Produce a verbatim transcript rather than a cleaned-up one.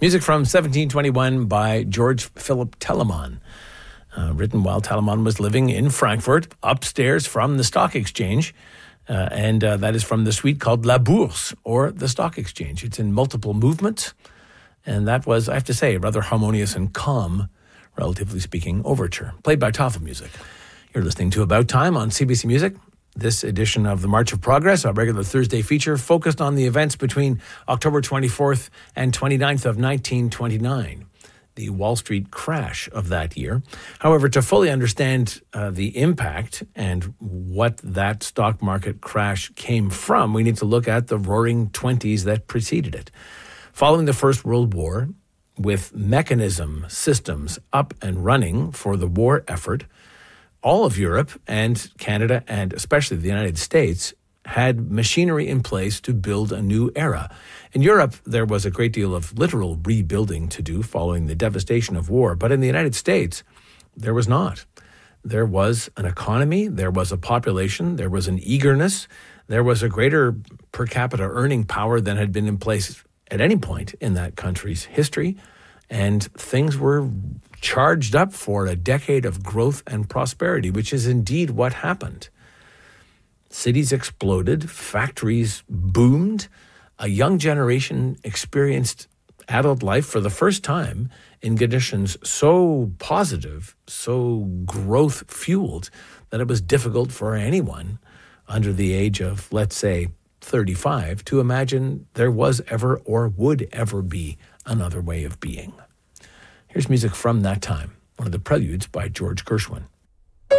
Music from seventeen twenty-one by George Philip Telemann, uh, written while Telemann was living in Frankfurt, upstairs from the stock exchange. Uh, and uh, that is from the suite called La Bourse, or the Stock Exchange. It's in multiple movements. And that was, I have to say, a rather harmonious and calm, relatively speaking, overture, played by Tafelmusik. You're listening to About Time on C B C Music. This edition of the March of Progress, our regular Thursday feature, focused on the events between October twenty-fourth and twenty-ninth of nineteen twenty-nine, the Wall Street crash of that year. However, to fully understand uh, the impact and what that stock market crash came from, we need to look at the roaring twenties that preceded it. Following the First World War, with mechanism systems up and running for the war effort, all of Europe and Canada, and especially the United States, had machinery in place to build a new era. In Europe, there was a great deal of literal rebuilding to do following the devastation of war. But in the United States, there was not. There was an economy, there was a population, there was an eagerness, there was a greater per capita earning power than had been in place at any point in that country's history. And things were charged up for a decade of growth and prosperity, which is indeed what happened. Cities exploded, factories boomed, a young generation experienced adult life for the first time in conditions so positive, so growth-fueled, that it was difficult for anyone under the age of, let's say, thirty-five to imagine there was ever or would ever be another way of being. Here's music from that time, one of the preludes by George Gershwin.